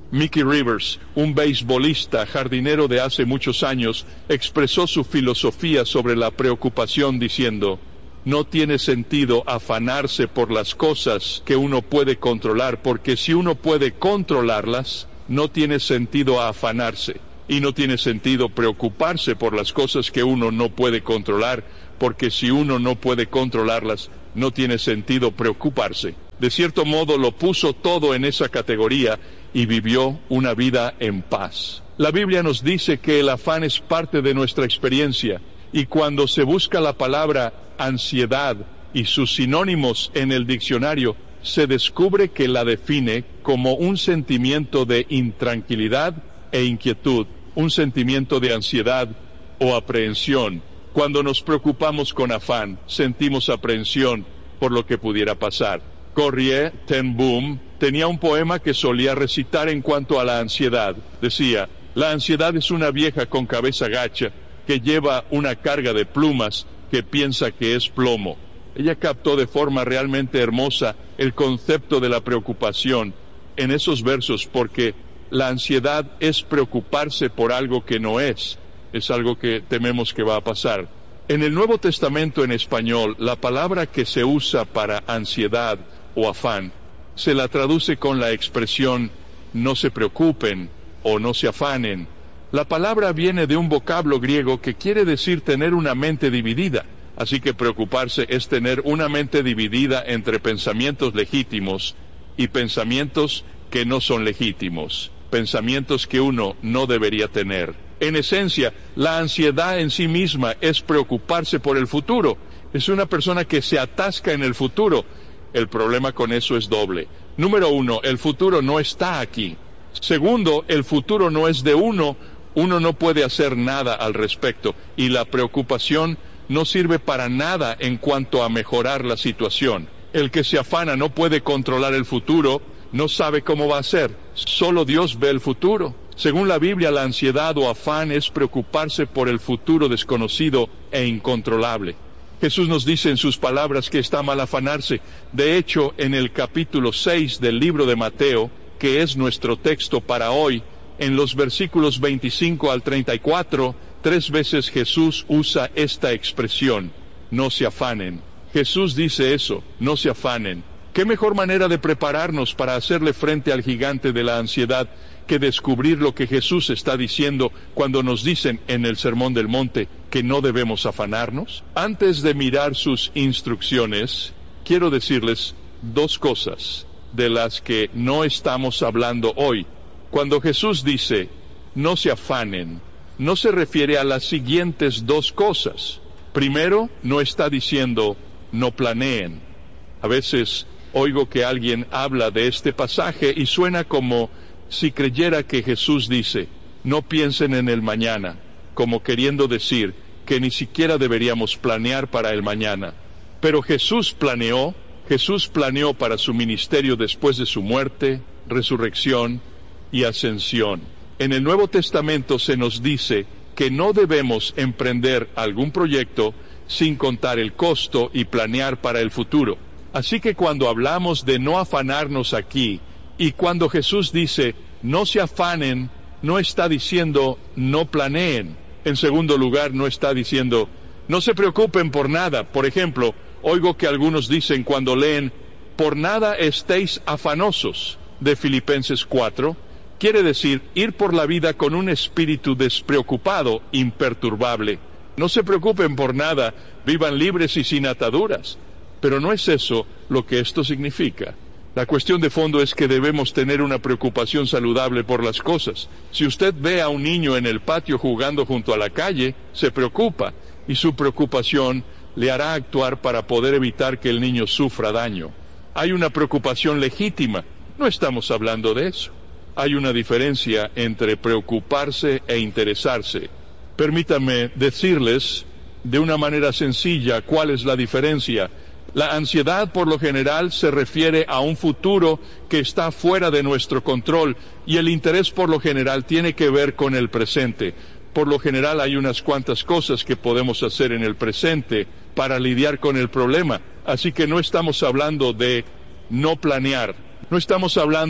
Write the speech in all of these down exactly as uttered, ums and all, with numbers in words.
Mickey Rivers, un beisbolista jardinero de hace muchos años, expresó su filosofía sobre la preocupación diciendo: no tiene sentido afanarse por las cosas que uno puede controlar, porque si uno puede controlarlas, no tiene sentido afanarse. Y no tiene sentido preocuparse por las cosas que uno no puede controlar, porque si uno no puede controlarlas, no tiene sentido preocuparse. De cierto modo lo puso todo en esa categoría y vivió una vida en paz. La Biblia nos dice que el afán es parte de nuestra experiencia, y cuando se busca la palabra ansiedad y sus sinónimos en el diccionario, se descubre que la define como un sentimiento de intranquilidad e inquietud, un sentimiento de ansiedad o aprehensión. Cuando nos preocupamos con afán, sentimos aprehensión por lo que pudiera pasar. Corrie ten Boom tenía un poema que solía recitar en cuanto a la ansiedad. Decía: la ansiedad es una vieja con cabeza gacha que lleva una carga de plumas que piensa que es plomo. Ella captó de forma realmente hermosa el concepto de la preocupación en esos versos, porque la ansiedad es preocuparse por algo que no es, es algo que tememos que va a pasar. En el Nuevo Testamento en español, la palabra que se usa para ansiedad o afán, se la traduce con la expresión no se preocupen o no se afanen. La palabra viene de un vocablo griego que quiere decir tener una mente dividida. Así que preocuparse es tener una mente dividida entre pensamientos legítimos y pensamientos que no son legítimos, pensamientos que uno no debería tener. En esencia, la ansiedad en sí misma es preocuparse por el futuro. Es una persona que se atasca en el futuro. El problema con eso es doble. Número uno, el futuro no está aquí. Segundo, el futuro no es de uno. Uno no puede hacer nada al respecto. Y la preocupación no sirve para nada en cuanto a mejorar la situación. El que se afana no puede controlar el futuro, no sabe cómo va a ser. Solo Dios ve el futuro. Según la Biblia, la ansiedad o afán es preocuparse por el futuro desconocido e incontrolable. Jesús nos dice en sus palabras que está mal afanarse. De hecho, en el capítulo seis del libro de Mateo, que es nuestro texto para hoy, en los versículos veinticinco al treinta y cuatro, tres veces Jesús usa esta expresión: no se afanen. Jesús dice eso, no se afanen. ¿Qué mejor manera de prepararnos para hacerle frente al gigante de la ansiedad que descubrir lo que Jesús está diciendo cuando nos dicen en el Sermón del Monte que no debemos afanarnos? Antes de mirar sus instrucciones, quiero decirles dos cosas de las que no estamos hablando hoy. Cuando Jesús dice, no se afanen, no se refiere a las siguientes dos cosas. Primero, no está diciendo, no planeen. A veces oigo que alguien habla de este pasaje y suena como si creyera que Jesús dice, no piensen en el mañana, como queriendo decir que ni siquiera deberíamos planear para el mañana. Pero Jesús planeó, Jesús planeó para su ministerio después de su muerte, resurrección y ascensión. En el Nuevo Testamento se nos dice que no debemos emprender algún proyecto sin contar el costo y planear para el futuro. Así que cuando hablamos de no afanarnos aquí, y cuando Jesús dice, no se afanen, no está diciendo, no planeen. En segundo lugar, no está diciendo, no se preocupen por nada. Por ejemplo, oigo que algunos dicen cuando leen, por nada estéis afanosos, de Filipenses cuatro, quiere decir ir por la vida con un espíritu despreocupado, imperturbable. No se preocupen por nada, vivan libres y sin ataduras. Pero no es eso lo que esto significa. La cuestión de fondo es que debemos tener una preocupación saludable por las cosas. Si usted ve a un niño en el patio jugando junto a la calle, se preocupa, y su preocupación le hará actuar para poder evitar que el niño sufra daño. Hay una preocupación legítima, no estamos hablando de eso. Hay una diferencia entre preocuparse e interesarse. Permítanme decirles de una manera sencilla cuál es la diferencia. La ansiedad por lo general se refiere a un futuro que está fuera de nuestro control, y el interés por lo general tiene que ver con el presente. Por lo general hay unas cuantas cosas que podemos hacer en el presente para lidiar con el problema. Así que no estamos hablando de no planear, no estamos hablando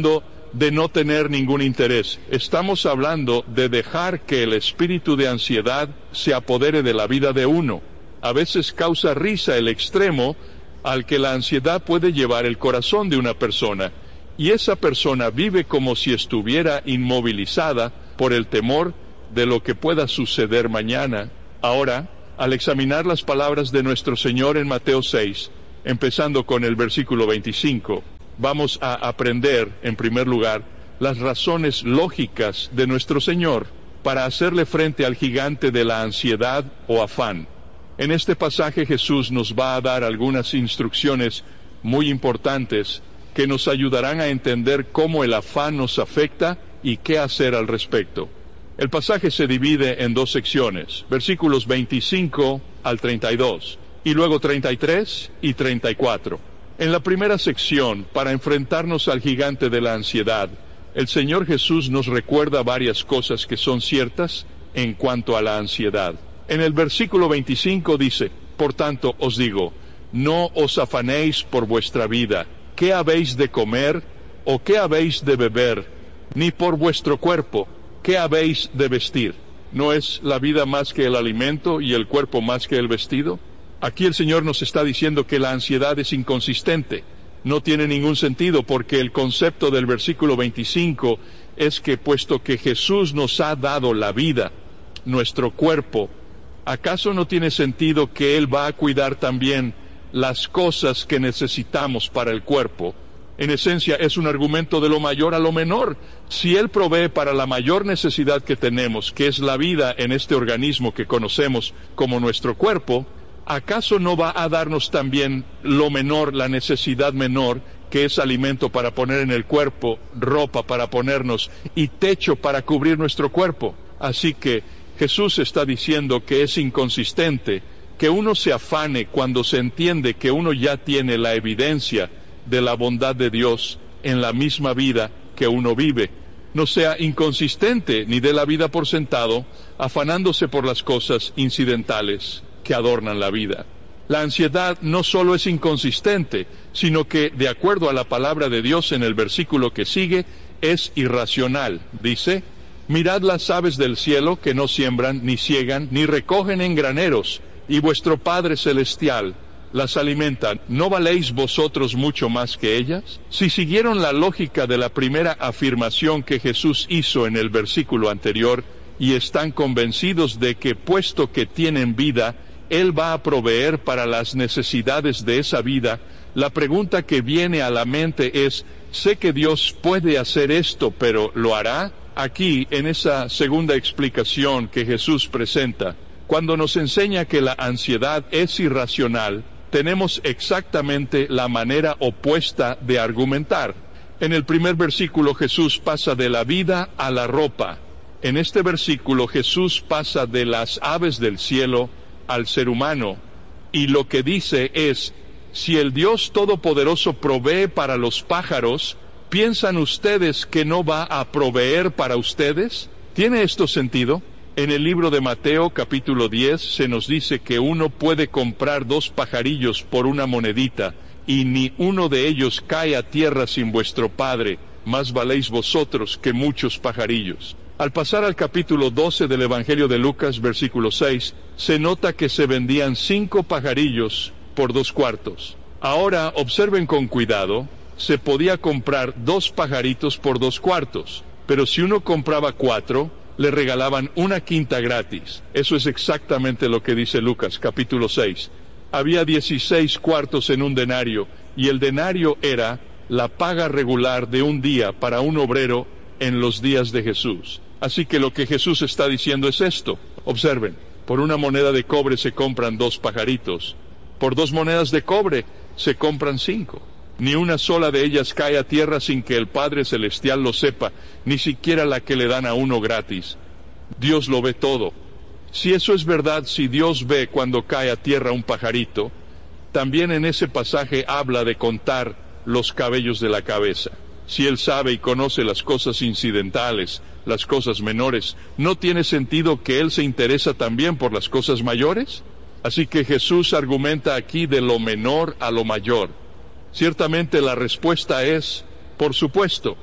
de no tener ningún interés. Estamos hablando de dejar que el espíritu de ansiedad se apodere de la vida de uno. A veces causa risa el extremo al que la ansiedad puede llevar el corazón de una persona, y esa persona vive como si estuviera inmovilizada por el temor de lo que pueda suceder mañana. Ahora, al examinar las palabras de nuestro Señor en Mateo seis, empezando con el versículo veinticinco, vamos a aprender, en primer lugar, las razones lógicas de nuestro Señor para hacerle frente al gigante de la ansiedad o afán. En este pasaje Jesús nos va a dar algunas instrucciones muy importantes que nos ayudarán a entender cómo el afán nos afecta y qué hacer al respecto. El pasaje se divide en dos secciones, versículos veinticinco al treinta y dos, y luego treinta y tres y treinta y cuatro. En la primera sección, para enfrentarnos al gigante de la ansiedad, el Señor Jesús nos recuerda varias cosas que son ciertas en cuanto a la ansiedad. En el versículo veinticinco dice, por tanto os digo, no os afanéis por vuestra vida, qué habéis de comer o qué habéis de beber, ni por vuestro cuerpo, qué habéis de vestir. ¿No es la vida más que el alimento y el cuerpo más que el vestido? Aquí el Señor nos está diciendo que la ansiedad es inconsistente. No tiene ningún sentido porque el concepto del versículo veinticinco es que puesto que Jesús nos ha dado la vida, nuestro cuerpo, ¿acaso no tiene sentido que Él va a cuidar también las cosas que necesitamos para el cuerpo? En esencia es un argumento de lo mayor a lo menor. Si Él provee para la mayor necesidad que tenemos, que es la vida en este organismo que conocemos como nuestro cuerpo, ¿acaso no va a darnos también lo menor, la necesidad menor, que es alimento para poner en el cuerpo, ropa para ponernos y techo para cubrir nuestro cuerpo? Así que Jesús está diciendo que es inconsistente que uno se afane cuando se entiende que uno ya tiene la evidencia de la bondad de Dios en la misma vida que uno vive. No sea inconsistente ni dé la vida por sentado, afanándose por las cosas incidentales que adornan la vida. La ansiedad no solo es inconsistente, sino que, de acuerdo a la palabra de Dios en el versículo que sigue, es irracional. Dice, mirad las aves del cielo que no siembran, ni siegan, ni recogen en graneros, y vuestro Padre Celestial las alimenta. ¿No valéis vosotros mucho más que ellas? Si siguieron la lógica de la primera afirmación que Jesús hizo en el versículo anterior, y están convencidos de que puesto que tienen vida, Él va a proveer para las necesidades de esa vida, la pregunta que viene a la mente es, sé que Dios puede hacer esto, pero ¿lo hará? Aquí, en esa segunda explicación que Jesús presenta, cuando nos enseña que la ansiedad es irracional, tenemos exactamente la manera opuesta de argumentar. En el primer versículo Jesús pasa de la vida a la ropa. En este versículo Jesús pasa de las aves del cielo al ser humano, y lo que dice es, si el Dios Todopoderoso provee para los pájaros, ¿piensan ustedes que no va a proveer para ustedes? ¿Tiene esto sentido? En el libro de Mateo capítulo diez se nos dice que uno puede comprar dos pajarillos por una monedita, y ni uno de ellos cae a tierra sin vuestro Padre, más valéis vosotros que muchos pajarillos. Al pasar al capítulo doce del Evangelio de Lucas, versículo seis, se nota que se vendían cinco pajarillos por dos cuartos. Ahora, observen con cuidado, se podía comprar dos pajaritos por dos cuartos, pero si uno compraba cuatro, le regalaban una quinta gratis. Eso es exactamente lo que dice Lucas, capítulo seis. Había dieciséis cuartos en un denario, y el denario era la paga regular de un día para un obrero en los días de Jesús. Así que lo que Jesús está diciendo es esto. Observen, por una moneda de cobre se compran dos pajaritos. Por dos monedas de cobre se compran cinco. Ni una sola de ellas cae a tierra sin que el Padre Celestial lo sepa, ni siquiera la que le dan a uno gratis. Dios lo ve todo. Si eso es verdad, si Dios ve cuando cae a tierra un pajarito, también en ese pasaje habla de contar los cabellos de la cabeza. Si Él sabe y conoce las cosas incidentales, las cosas menores, ¿no tiene sentido que Él se interesa también por las cosas mayores? Así que Jesús argumenta aquí de lo menor a lo mayor. Ciertamente la respuesta es, por supuesto,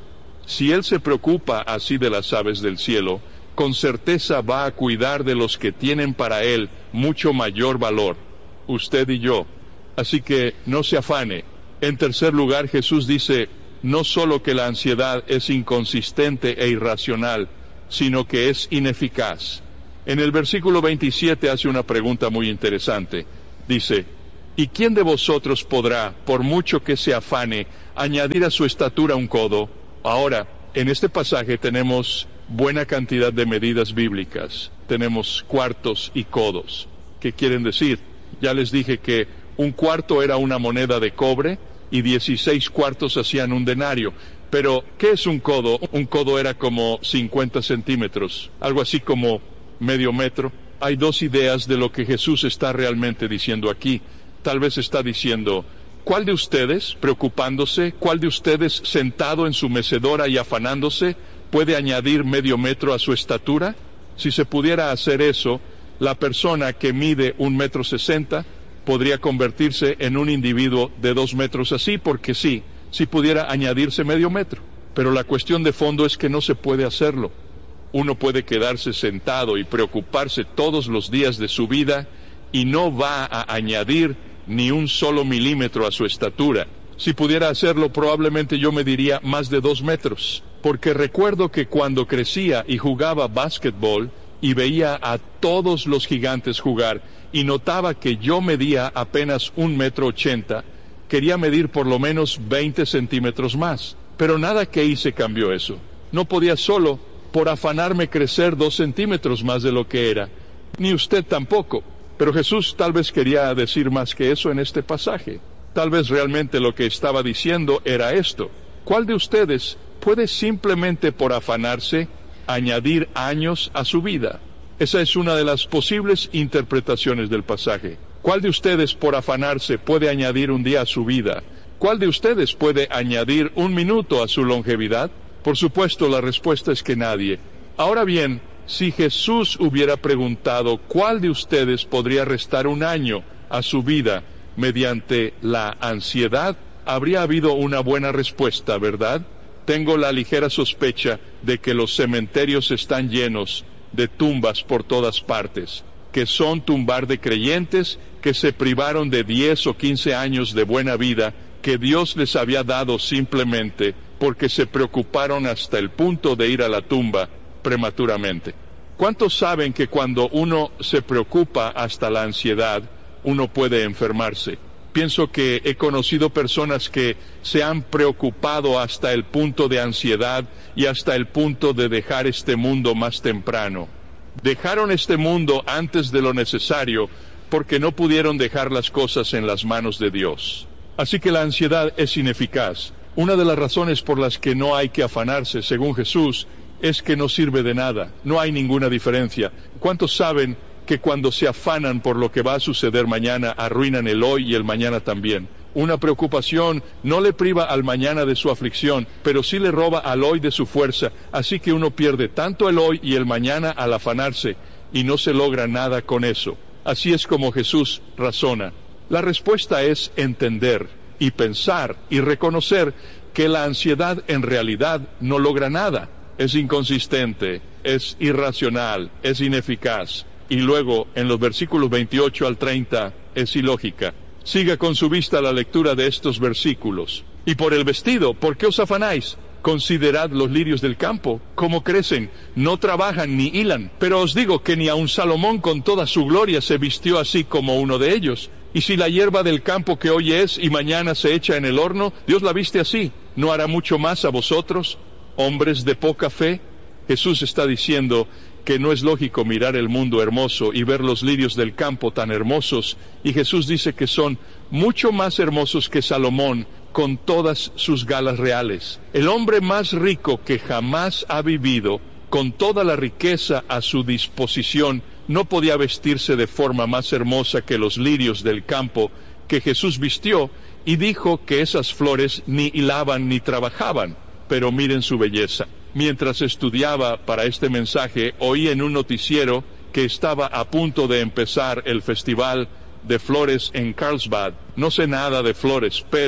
Si Él se preocupa así de las aves del cielo, con certeza va a cuidar de los que tienen para Él mucho mayor valor, usted y yo. Así que no se afane. En tercer lugar, Jesús dice, no solo que la ansiedad es inconsistente e irracional, sino que es ineficaz. En el versículo veintisiete hace una pregunta muy interesante. Dice, ¿y quién de vosotros podrá, por mucho que se afane, añadir a su estatura un codo? Ahora, en este pasaje tenemos buena cantidad de medidas bíblicas. Tenemos cuartos y codos. ¿Qué quieren decir? Ya les dije que un cuarto era una moneda de cobre y dieciséis cuartos hacían un denario. Pero, ¿qué es un codo? Un codo era como cincuenta centímetros, algo así como medio metro. Hay dos ideas de lo que Jesús está realmente diciendo aquí. Tal vez está diciendo, ¿cuál de ustedes, preocupándose, cuál de ustedes sentado en su mecedora y afanándose, puede añadir medio metro a su estatura? Si se pudiera hacer eso, la persona que mide un metro sesenta podría convertirse en un individuo de dos metros así, porque sí, si pudiera añadirse medio metro. Pero la cuestión de fondo es que no se puede hacerlo. Uno puede quedarse sentado y preocuparse todos los días de su vida y no va a añadir ni un solo milímetro a su estatura. Si pudiera hacerlo, probablemente yo mediría más de dos metros, porque recuerdo que cuando crecía y jugaba básquetbol y veía a todos los gigantes jugar y notaba que yo medía apenas un metro ochenta, quería medir por lo menos veinte centímetros más. Pero nada que hice cambió eso. No podía solo por afanarme crecer dos centímetros más de lo que era. Ni usted tampoco. Pero Jesús tal vez quería decir más que eso en este pasaje. Tal vez realmente lo que estaba diciendo era esto. ¿Cuál de ustedes puede simplemente por afanarse añadir años a su vida? Esa es una de las posibles interpretaciones del pasaje. ¿Cuál de ustedes por afanarse puede añadir un día a su vida? ¿Cuál de ustedes puede añadir un minuto a su longevidad? Por supuesto, la respuesta es que nadie. Ahora bien, si Jesús hubiera preguntado ¿cuál de ustedes podría restar un año a su vida mediante la ansiedad? Habría habido una buena respuesta, ¿verdad? Tengo la ligera sospecha de que los cementerios están llenos de tumbas por todas partes, que son tumbar de creyentes que se privaron de diez o quince años de buena vida que Dios les había dado simplemente porque se preocuparon hasta el punto de ir a la tumba prematuramente. ¿Cuántos saben que cuando uno se preocupa hasta la ansiedad, uno puede enfermarse? Pienso que he conocido personas que se han preocupado hasta el punto de ansiedad y hasta el punto de dejar este mundo más temprano. Dejaron este mundo antes de lo necesario porque no pudieron dejar las cosas en las manos de Dios. Así que la ansiedad es ineficaz. Una de las razones por las que no hay que afanarse, según Jesús, es que no sirve de nada. No hay ninguna diferencia. ¿Cuántos saben que cuando se afanan por lo que va a suceder mañana, arruinan el hoy y el mañana también? Una preocupación no le priva al mañana de su aflicción, pero sí le roba al hoy de su fuerza. Así que uno pierde tanto el hoy y el mañana al afanarse, y no se logra nada con eso. Así es como Jesús razona. La respuesta es entender y pensar y reconocer que la ansiedad en realidad no logra nada. Es inconsistente, es irracional, es ineficaz. Y luego, en los versículos veintiocho al treinta, es ilógica. Siga con su vista la lectura de estos versículos. Y por el vestido, ¿por qué os afanáis? Considerad los lirios del campo, cómo crecen, no trabajan ni hilan. Pero os digo que ni aun Salomón con toda su gloria se vistió así como uno de ellos. Y si la hierba del campo que hoy es y mañana se echa en el horno, Dios la viste así, ¿no hará mucho más a vosotros, hombres de poca fe? Jesús está diciendo que no es lógico mirar el mundo hermoso y ver los lirios del campo tan hermosos, y Jesús dice que son mucho más hermosos que Salomón con todas sus galas reales. El hombre más rico que jamás ha vivido, con toda la riqueza a su disposición, no podía vestirse de forma más hermosa que los lirios del campo que Jesús vistió, y dijo que esas flores ni hilaban ni trabajaban, pero miren su belleza. Mientras estudiaba para este mensaje, oí en un noticiero que estaba a punto de empezar el Festival de Flores en Carlsbad. No sé nada de flores, pero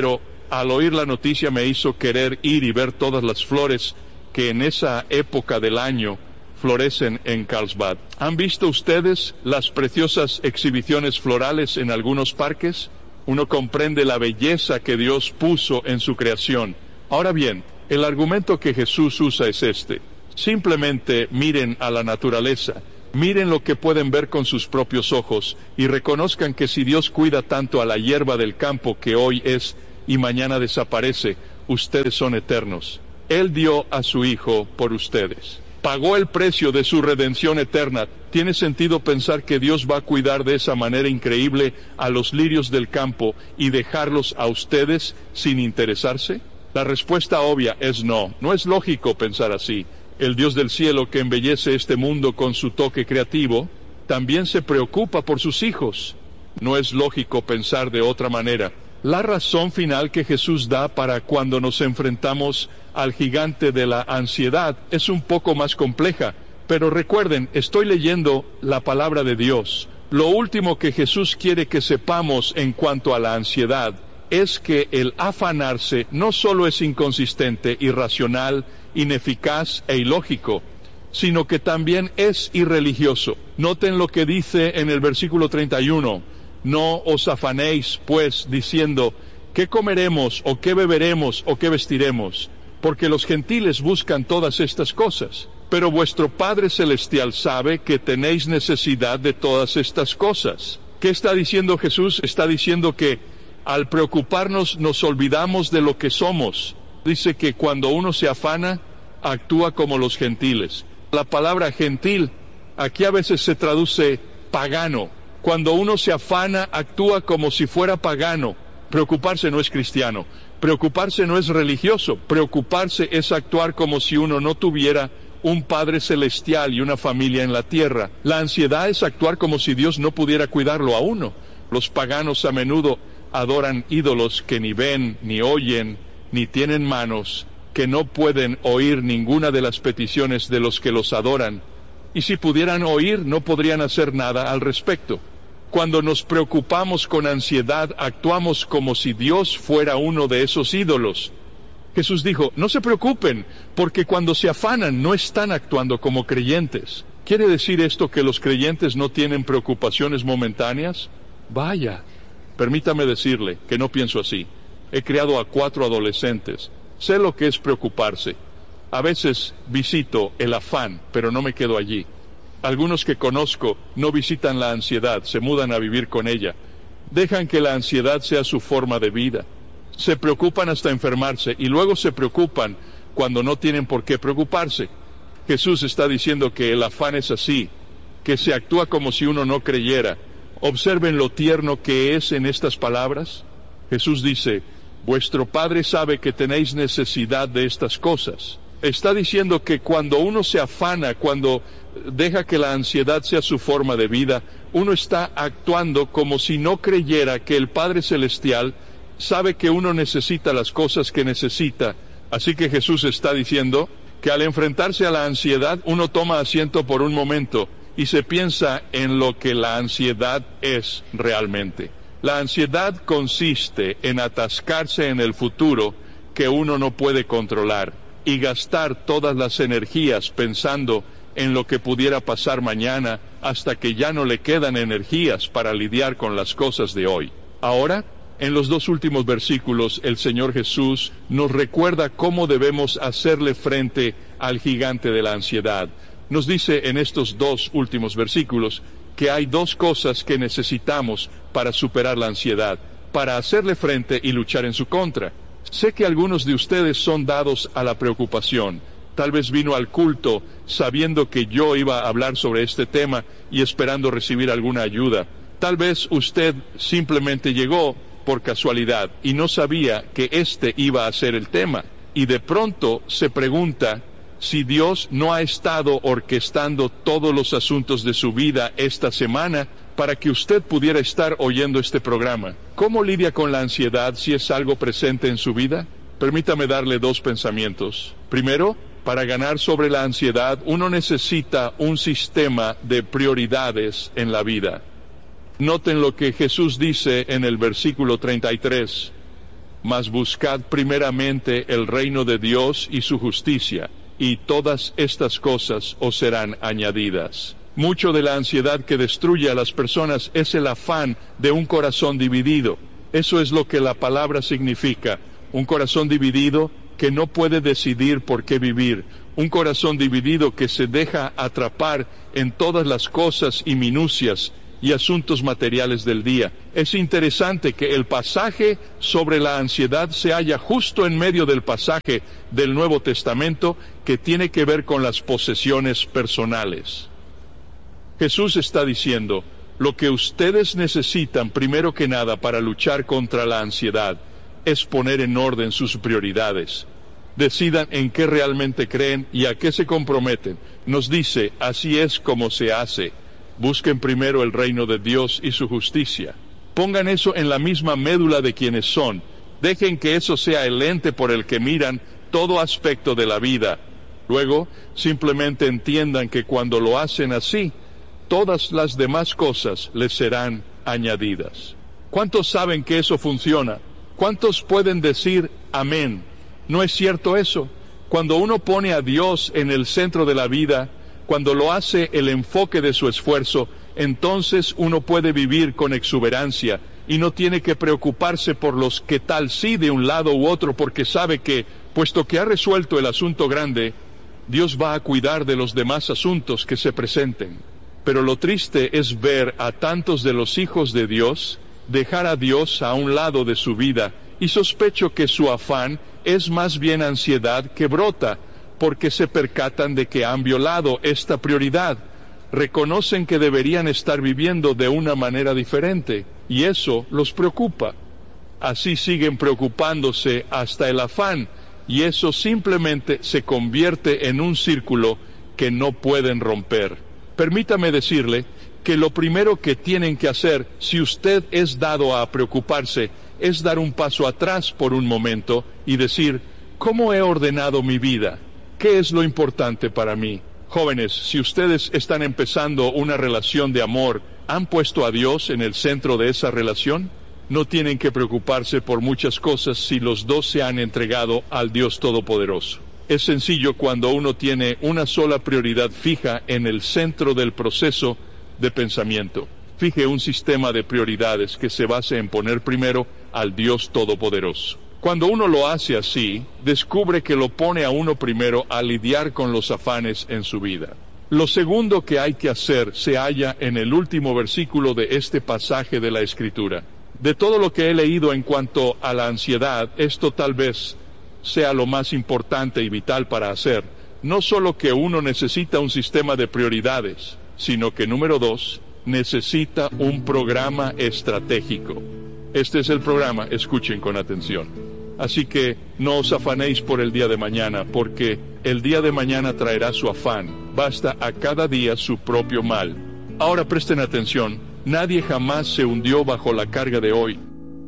al oír la noticia me hizo querer ir y ver todas las flores que en esa época del año florecen en Carlsbad. ¿Han visto ustedes las preciosas exhibiciones florales en algunos parques? Uno comprende la belleza que Dios puso en su creación. Ahora bien, el argumento que Jesús usa es este. Simplemente miren a la naturaleza, miren lo que pueden ver con sus propios ojos y reconozcan que si Dios cuida tanto a la hierba del campo que hoy es y mañana desaparece, ustedes son eternos. Él dio a su Hijo por ustedes. Pagó el precio de su redención eterna. ¿Tiene sentido pensar que Dios va a cuidar de esa manera increíble a los lirios del campo y dejarlos a ustedes sin interesarse? La respuesta obvia es no. No es lógico pensar así. El Dios del cielo que embellece este mundo con su toque creativo, también se preocupa por sus hijos. No es lógico pensar de otra manera. La razón final que Jesús da para cuando nos enfrentamos al gigante de la ansiedad es un poco más compleja, pero recuerden, estoy leyendo la palabra de Dios. Lo último que Jesús quiere que sepamos en cuanto a la ansiedad es que el afanarse no solo es inconsistente, irracional, ineficaz e ilógico, sino que también es irreligioso. Noten lo que dice en el versículo treinta y uno. No os afanéis, pues, diciendo, ¿qué comeremos, o qué beberemos, o qué vestiremos? Porque los gentiles buscan todas estas cosas. Pero vuestro Padre Celestial sabe que tenéis necesidad de todas estas cosas. ¿Qué está diciendo Jesús? Está diciendo que al preocuparnos nos olvidamos de lo que somos. Dice que cuando uno se afana, actúa como los gentiles. La palabra gentil aquí a veces se traduce pagano. Cuando uno se afana, actúa como si fuera pagano. Preocuparse no es cristiano. Preocuparse no es religioso. Preocuparse es actuar como si uno no tuviera un Padre Celestial y una familia en la tierra. La ansiedad es actuar como si Dios no pudiera cuidarlo a uno. Los paganos a menudo adoran ídolos que ni ven, ni oyen, ni tienen manos, que no pueden oír ninguna de las peticiones de los que los adoran. Y si pudieran oír, no podrían hacer nada al respecto. Cuando nos preocupamos con ansiedad, actuamos como si Dios fuera uno de esos ídolos. Jesús dijo, no se preocupen, porque cuando se afanan no están actuando como creyentes. ¿Quiere decir esto que los creyentes no tienen preocupaciones momentáneas? Vaya, permítame decirle que no pienso así. He criado a cuatro adolescentes. Sé lo que es preocuparse. A veces visito el afán, pero no me quedo allí. Algunos que conozco no visitan la ansiedad, se mudan a vivir con ella. Dejan que la ansiedad sea su forma de vida. Se preocupan hasta enfermarse y luego se preocupan cuando no tienen por qué preocuparse. Jesús está diciendo que el afán es así, que se actúa como si uno no creyera. Observen lo tierno que es en estas palabras. Jesús dice, vuestro Padre sabe que tenéis necesidad de estas cosas. Está diciendo que cuando uno se afana, cuando deja que la ansiedad sea su forma de vida, uno está actuando como si no creyera que el Padre Celestial sabe que uno necesita las cosas que necesita. Así que Jesús está diciendo que al enfrentarse a la ansiedad, uno toma asiento por un momento y se piensa en lo que la ansiedad es realmente. La ansiedad consiste en atascarse en el futuro que uno no puede controlar y gastar todas las energías pensando en lo que pudiera pasar mañana hasta que ya no le quedan energías para lidiar con las cosas de hoy. Ahora, en los dos últimos versículos, el Señor Jesús nos recuerda cómo debemos hacerle frente al gigante de la ansiedad. Nos dice en estos dos últimos versículos que hay dos cosas que necesitamos para superar la ansiedad, para hacerle frente y luchar en su contra. Sé que algunos de ustedes son dados a la preocupación. Tal vez vino al culto sabiendo que yo iba a hablar sobre este tema y esperando recibir alguna ayuda. Tal vez usted simplemente llegó por casualidad y no sabía que este iba a ser el tema. Y de pronto se pregunta si Dios no ha estado orquestando todos los asuntos de su vida esta semana para que usted pudiera estar oyendo este programa. ¿Cómo lidia con la ansiedad si es algo presente en su vida? Permítame darle dos pensamientos. Primero, para ganar sobre la ansiedad, uno necesita un sistema de prioridades en la vida. Noten lo que Jesús dice en el versículo treinta y tres. Mas buscad primeramente el reino de Dios y su justicia, y todas estas cosas os serán añadidas. Mucho de la ansiedad que destruye a las personas es el afán de un corazón dividido. Eso es lo que la palabra significa, un corazón dividido que no puede decidir por qué vivir, un corazón dividido que se deja atrapar en todas las cosas y minucias y asuntos materiales del día. Es interesante que el pasaje sobre la ansiedad se halla justo en medio del pasaje del Nuevo Testamento que tiene que ver con las posesiones personales. Jesús está diciendo, lo que ustedes necesitan primero que nada para luchar contra la ansiedad es poner en orden sus prioridades. Decidan en qué realmente creen y a qué se comprometen. Nos dice, así es como se hace. Busquen primero el reino de Dios y su justicia. Pongan eso en la misma médula de quienes son. Dejen que eso sea el lente por el que miran todo aspecto de la vida. Luego, simplemente entiendan que cuando lo hacen así, todas las demás cosas les serán añadidas. ¿Cuántos saben que eso funciona? ¿Cuántos pueden decir amén? ¿No es cierto eso? Cuando uno pone a Dios en el centro de la vida, cuando lo hace el enfoque de su esfuerzo, entonces uno puede vivir con exuberancia y no tiene que preocuparse por los qué tal sí de un lado u otro, porque sabe que, puesto que ha resuelto el asunto grande, Dios va a cuidar de los demás asuntos que se presenten. Pero lo triste es ver a tantos de los hijos de Dios dejar a Dios a un lado de su vida, y sospecho que su afán es más bien ansiedad que brota, porque se percatan de que han violado esta prioridad. Reconocen que deberían estar viviendo de una manera diferente, y eso los preocupa. Así siguen preocupándose hasta el afán, y eso simplemente se convierte en un círculo que no pueden romper. Permítame decirle que lo primero que tienen que hacer, si usted es dado a preocuparse, es dar un paso atrás por un momento y decir, ¿cómo he ordenado mi vida? ¿Qué es lo importante para mí? Jóvenes, si ustedes están empezando una relación de amor, ¿han puesto a Dios en el centro de esa relación? No tienen que preocuparse por muchas cosas si los dos se han entregado al Dios Todopoderoso. Es sencillo cuando uno tiene una sola prioridad fija en el centro del proceso de pensamiento. Fije un sistema de prioridades que se base en poner primero al Dios Todopoderoso. Cuando uno lo hace así, descubre que lo pone a uno primero a lidiar con los afanes en su vida. Lo segundo que hay que hacer se halla en el último versículo de este pasaje de la Escritura. De todo lo que he leído en cuanto a la ansiedad, esto tal vez sea lo más importante y vital para hacer. No solo que uno necesita un sistema de prioridades, sino que número dos, necesita un programa estratégico. Este es el programa, escuchen con atención. Así que no os afanéis por el día de mañana, porque el día de mañana traerá su afán. Basta a cada día su propio mal. Ahora presten atención, nadie jamás se hundió bajo la carga de hoy.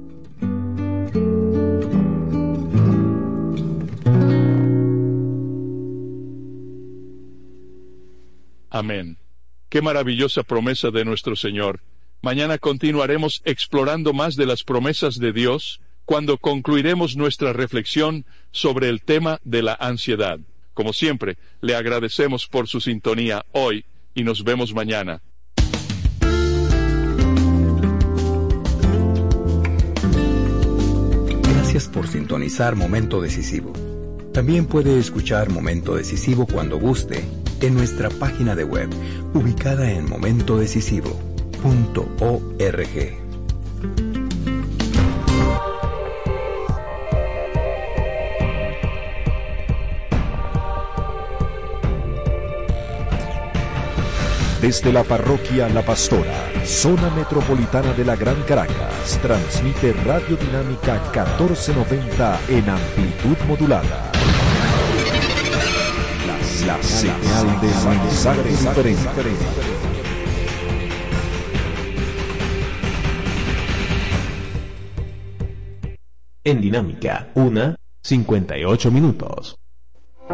Amén. Qué maravillosa promesa de nuestro Señor. Mañana continuaremos explorando más de las promesas de Dios cuando concluiremos nuestra reflexión sobre el tema de la ansiedad. Como siempre, le agradecemos por su sintonía hoy y nos vemos mañana. Gracias por sintonizar Momento Decisivo. También puede escuchar Momento Decisivo cuando guste en nuestra página de web, ubicada en momento decisivo punto org. Desde la parroquia La Pastora, zona metropolitana de la Gran Caracas, transmite Radio Dinámica catorce noventa en amplitud modulada. La, la señal de mensaje diferente. En Dinámica, una cincuenta y ocho minutos.